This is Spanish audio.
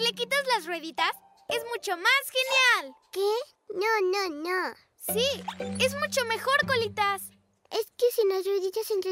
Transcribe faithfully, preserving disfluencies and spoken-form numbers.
le quitas las rueditas, es mucho más genial. ¿Qué? No, no, no. Sí, es mucho mejor, Colitas. Es que sin las rueditas entre